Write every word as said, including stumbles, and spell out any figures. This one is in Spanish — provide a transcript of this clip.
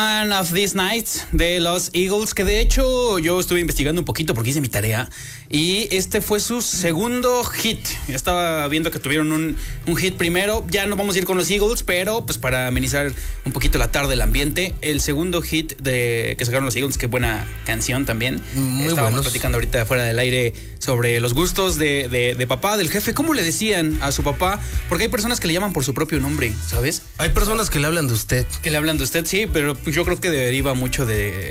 One of These Nights de los Eagles, que de hecho yo estuve investigando un poquito porque hice mi tarea y este fue su segundo hit. Estaba viendo que tuvieron un, un hit primero. Ya no vamos a ir con los Eagles, pero pues para amenizar un poquito la tarde, el ambiente, el segundo hit de que sacaron los Eagles, qué buena canción también. Muy Estábamos buenos. platicando ahorita fuera del aire sobre los gustos de, de, de papá, del jefe. ¿Cómo le decían a su papá? Porque hay personas que le llaman por su propio nombre, ¿sabes? Hay personas que le hablan de usted. Que le hablan de usted, sí, pero yo creo que deriva mucho de